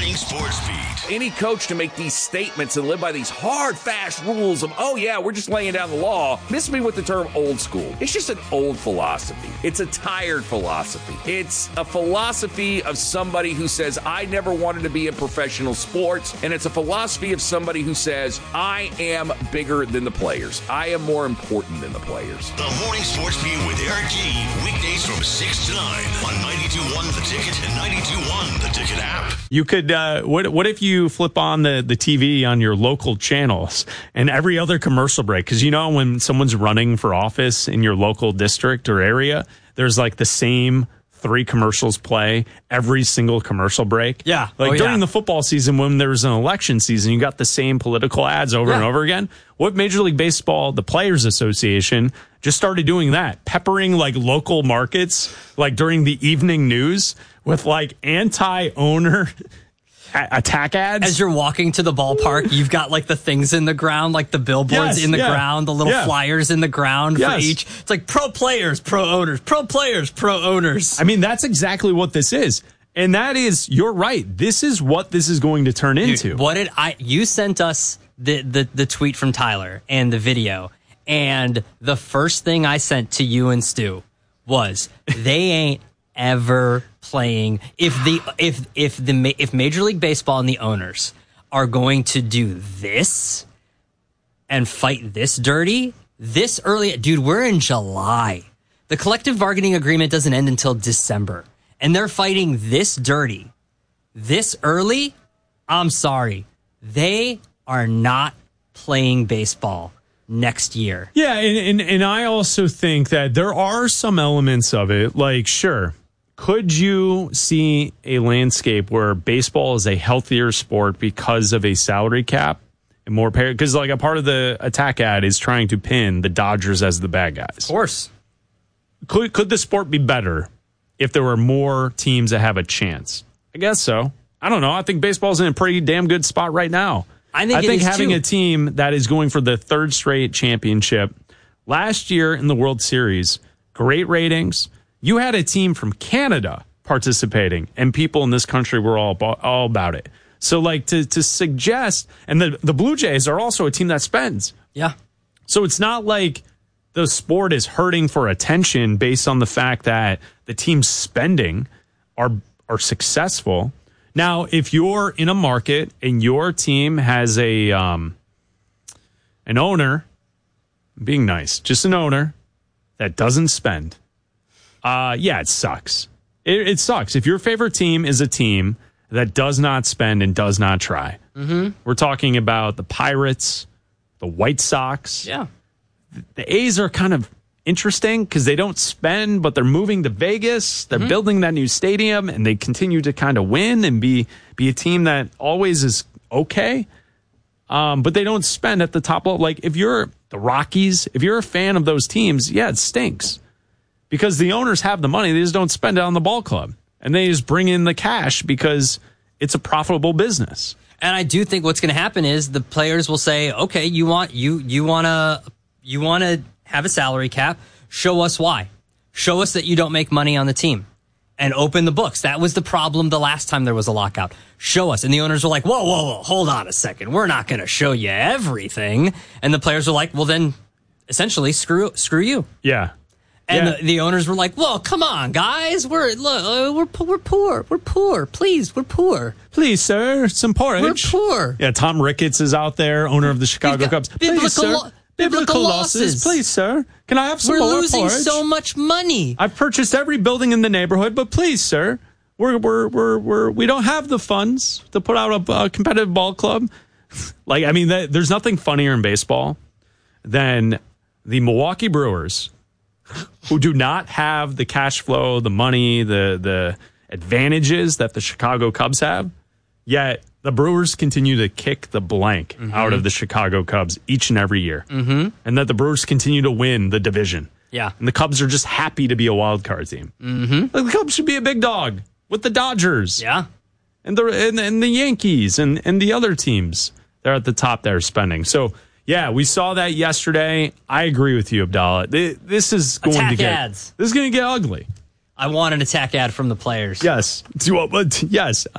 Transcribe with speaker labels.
Speaker 1: Morning Sports Beat.
Speaker 2: Any coach to make these statements and live by these hard, fast rules of, oh yeah, we're just laying down the law, miss me with the term old school. It's just an old philosophy. It's a tired philosophy. It's a philosophy of somebody who says, I never wanted to be in professional sports. And it's a philosophy of somebody who says, I am bigger than the players. I am more important than the players.
Speaker 1: The Morning Sports Beat with Eric G. Weekdays from 6 to 9 on 92.1 The Ticket and 92.1 The Ticket app.
Speaker 3: You could, what if you flip on the TV on your local channels and every other commercial break? Because you know when someone's running for office in your local district or area, there's like the same 3 commercials play every single commercial break.
Speaker 4: Yeah.
Speaker 3: Like during the football season when there's an election season, you got the same political ads over and over again. What Major League Baseball, the Players Association, just started doing that, peppering like local markets, like during the evening news with like anti-owner attack ads.
Speaker 4: As you're walking to the ballpark, you've got like the things in the ground, like the billboards in the ground, the little flyers in the ground for each. It's like pro players, pro owners, pro players, pro owners.
Speaker 3: I mean, that's exactly what this is. And that is, you're right. This is what this is going to turn into.
Speaker 4: You sent us the tweet from Tyler and the video. And the first thing I sent to you and Stu was, they ain't ever playing. If Major League Baseball and the owners are going to do this and fight this dirty this early, dude, we're in July. The collective bargaining agreement doesn't end until December, and they're fighting this dirty this early. I'm sorry, they are not playing baseball next year.
Speaker 3: Yeah, and I also think that there are some elements of it, like, sure, could you see a landscape where baseball is a healthier sport because of a salary cap and more pay? Because like a part of the attack ad is trying to pin the Dodgers as the bad guys.
Speaker 4: Of course.
Speaker 3: Could the sport be better if there were more teams that have a chance? I guess so. I don't know. I think baseball's in a pretty damn good spot right now.
Speaker 4: I think
Speaker 3: having a team that is going for the 3rd straight championship last year in the World Series, great ratings. You had a team from Canada participating, and people in this country were all about it. So, like, to suggest, and the Blue Jays are also a team that spends.
Speaker 4: Yeah.
Speaker 3: So it's not like the sport is hurting for attention based on the fact that the teams spending are successful. Now, if you're in a market and your team has an owner, being nice, just an owner that doesn't spend, it sucks. It sucks. If your favorite team is a team that does not spend and does not try. Mm-hmm. We're talking about the Pirates, the White Sox.
Speaker 4: Yeah.
Speaker 3: The A's are kind of interesting because they don't spend, but they're moving to Vegas. They're building that new stadium, and they continue to kind of win and be a team that always is okay. But they don't spend at the top level. Like if you're the Rockies, if you're a fan of those teams, it stinks because the owners have the money. They just don't spend it on the ball club, and they just bring in the cash because it's a profitable business.
Speaker 4: And I do think what's going to happen is the players will say, okay, you want to have a salary cap. Show us why. Show us that you don't make money on the team and open the books. That was the problem the last time there was a lockout. Show us. And the owners were like, whoa, hold on a second. We're not going to show you everything. And the players were like, well, then essentially screw you.
Speaker 3: Yeah.
Speaker 4: And the owners were like, well, come on, guys. We're poor. We're poor. Please, we're poor.
Speaker 3: Please, sir, some porridge.
Speaker 4: We're poor.
Speaker 3: Yeah, Tom Ricketts is out there, owner of the Chicago Cubs. Please, sir. Biblical losses. Please, sir. Can I have some more porridge?
Speaker 4: We're losing so much money.
Speaker 3: I've purchased every building in the neighborhood, but please, sir, we don't have the funds to put out a competitive ball club. Like, I mean, there's nothing funnier in baseball than the Milwaukee Brewers, who do not have the cash flow, the money, the advantages that the Chicago Cubs have, yet the Brewers continue to kick the blank out of the Chicago Cubs each and every year. Mm-hmm. And that the Brewers continue to win the division.
Speaker 4: Yeah.
Speaker 3: And the Cubs are just happy to be a wild card team. Mm-hmm. Like the Cubs should be a big dog with the Dodgers.
Speaker 4: Yeah.
Speaker 3: And the Yankees and the other teams. They're at the top there spending. So, yeah, we saw that yesterday. I agree with you, Abdallah. This is going to get ugly.
Speaker 4: I want an attack ad from the players.
Speaker 3: Yes. Yes.